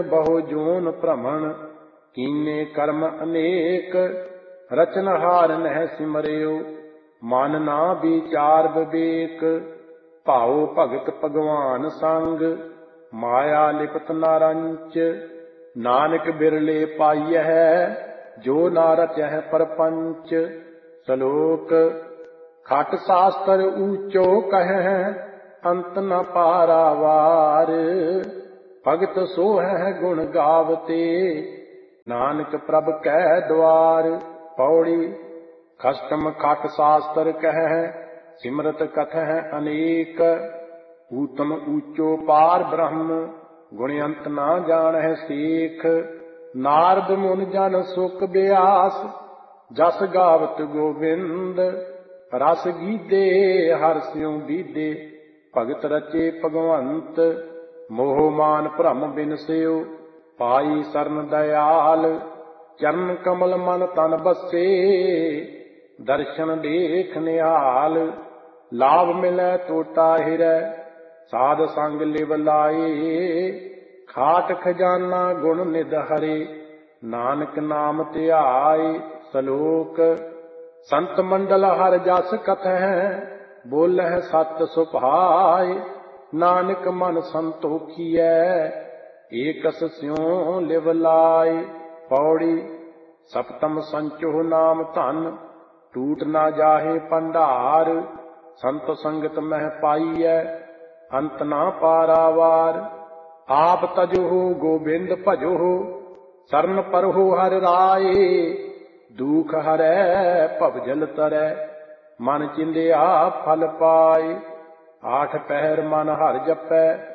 ਬਹੁ ਜੋਨ ਭ੍ਰਮਣ ਕੀਨੇ ਕਰਮ ਅਨੇਕ, ਰਚਨਹਾਰ ਨਹਿ ਸਿਮਰਿਓ ਮਨ ਨਾ ਵਿਚਾਰ ਵਿਵੇਕ। ਭਾਉ ਭਗਤ ਭਗਵਾਨ ਸੰਗ ਮਾਇਆ ਲਿਪਤ ਨਾ ਰੰਚ, ਨਾਨਕ ਬਿਰਲੇ ਪਾਈਐ ਜੋ ਨਾ ਰਚਹਿ ਪਰਪੰਚ। ਸ਼ਲੋਕ ਖਟ ਸ਼ਾਸਤਰ ਊਚੋ ਕਹਿ ਅੰਤ ਨ ਪਾਰਾਵਾਰ, ਭਗਤ ਸੋਹੈ ਗੁਣ ਗਾਵਤੇ ਨਾਨਕ ਪ੍ਰਭ ਕੈ ਦੁਆਰ। ਪੌੜੀ ਖਸਟਮ ਖਟ ਸ਼ਾਸਤਰ ਕਹਿ ਸਿਮਰਤ ਕਥਹਿ ਅਨੇਕ, ਊਤਮ ਊਚੋ ਪਾਰ ਬ੍ਰਹਮ ਗੁਣ ਅੰਤ ਨਾ ਜਾਣਹਿ ਸੇਖ। ਨਾਰਦ ਮੁਨ ਜਨ ਸੁਖ ਬਿਆਸ ਜਸ ਗਾਵਤ ਗੋਬਿੰਦ, ਰਸ ਗੀਧੇ ਹਰਿ ਸਿਉ ਬੀਧੇ ਭਗਤ ਰਚੇ ਭਗਵੰਤ। ਮੋਹ ਮਾਨ ਭ੍ਰਮ ਬਿਨਸਿਓ ਪਾਈ ਸਰਨ ਦਇਆਲ, ਚਰਨ ਕਮਲ ਮਨ ਤਨ ਬਸੇ ਦਰਸ਼ਨ ਦੇਖ ਨਿਹਾਲ। ਲਾਭ ਮਿਲੈ ਟੋਟਾ ਹਿਰੈ ਸਾਧ ਸੰਗ ਲਿਵ ਲਾਏ, ਖਾਟ ਖਜ਼ਾਨਾ ਗੁਣ ਨਿਧ ਹਰੇ ਨਾਨਕ ਨਾਮ ਧਿਆਏ। ਸ਼ਲੋਕ ਸੰਤ ਮੰਡਲ ਹਰਿ ਜਸ ਕਥਹਿ ਬੋਲਹਿ ਸਤ ਸੁਭਾਏ, ਨਾਨਕ ਮਨ ਸੰਤੋਖੀਐ ਏਕਸ ਸਿਉ ਲਿਵ ਲਾਏ। ਪੌੜੀ ਸਪਤਮ ਸੰਚੋ ਨਾਮ ਧਨ ਟੂਟ ਨਾ ਜਾਹੇ ਭੰਡਾਰ, ਸੰਤ ਸੰਗਤ ਮਹਿ ਪਾਈਐ ਅੰਤ ਨਾ ਪਾਰਾਵਾਰ। ਆਪ ਤਜੋ ਗੋਬਿੰਦ ਭਜੋ ਸਰਨ ਪਰਹੁ ਹਰਿ ਰਾਏ, ਦੁਖ ਹਰੈ ਭਵਜਲ ਤਰੈ ਮਨ ਚਿੰਦਿਆ ਫਲ ਪਾਏ। ਆਠ ਪਹਿਰ ਮਨ ਹਰਿ ਜਪੈ